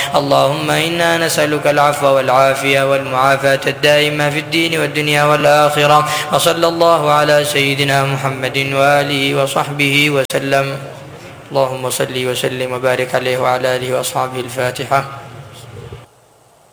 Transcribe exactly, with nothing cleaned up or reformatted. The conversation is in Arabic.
اللهم إنا نسألك العفو والعافية والمعافاة الدائمة في الدين والدنيا والآخرة. وصلى الله على سيدنا محمد وآله وصحبه وسلم. اللهم صل وسلم وبارك عليه وعلى آله وأصحابه. الفاتحة.